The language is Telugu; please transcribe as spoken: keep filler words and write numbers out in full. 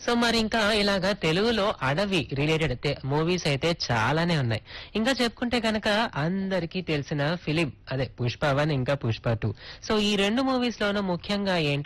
సో మరి ఇంకా ఇలాగా తెలుగులో అడవి రిలేటెడ్ మూవీస్ అయితే చాలానే ఉన్నాయి. ఇంకా చెప్పుకుంటే కనుక అందరికీ తెలిసిన ఫిలిం అదే పుష్ప వన్ ఇంకా పుష్ప టూ. సో ఈ రెండు మూవీస్ లోనూ ముఖ్యంగా ఏంటి